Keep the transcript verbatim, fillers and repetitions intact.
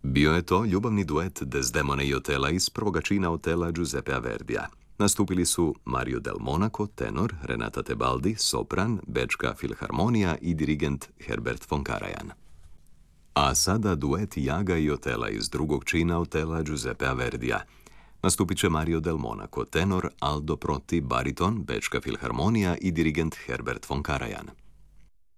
Bio je to ljubavni duet Desdemone i Otela iz prvoga čina Otela Giuseppea Verdija. Nastupili su Mario Del Monaco, tenor, Renata Tebaldi, sopran, Bečka filharmonija i dirigent Herbert von Karajan. A sada duet Jaga i Otela iz drugog čina Otela Giuseppea Verdija. Nastupit će Mario Del Monaco, tenor, Aldo Proti, bariton, Bečka filharmonija i dirigent Herbert von Karajan.